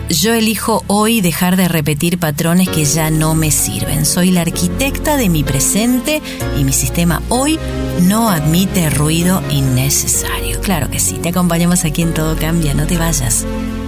Yo elijo hoy dejar de repetir patrones que ya no me sirven. Soy la arquitecta de mi presente y mi sistema hoy no admite ruido innecesario. Claro que sí, te acompañamos aquí en Todo Cambia, no te vayas.